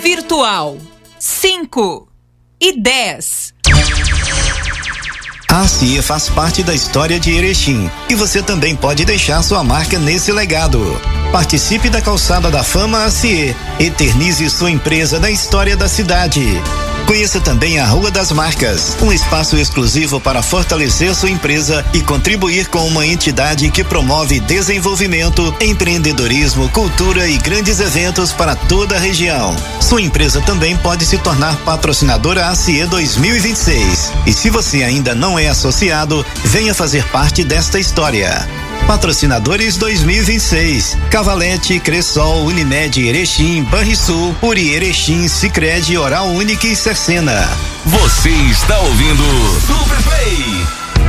virtual. 5 e 10. A CIE faz parte da história de Erechim e você também pode deixar sua marca nesse legado. Participe da Calçada da Fama CIE. Eternize sua empresa na história da cidade. Conheça também a Rua das Marcas, um espaço exclusivo para fortalecer sua empresa e contribuir com uma entidade que promove desenvolvimento, empreendedorismo, cultura e grandes eventos para toda a região. Sua empresa também pode se tornar patrocinadora ACIE 2026. E se você ainda não é associado, venha fazer parte desta história. Patrocinadores 2026: Cavalete, Cressol, Unimed Erechim, Banrisul, Uri Erechim, Sicredi, Oral Unique e Cercena. Você está ouvindo Super Play.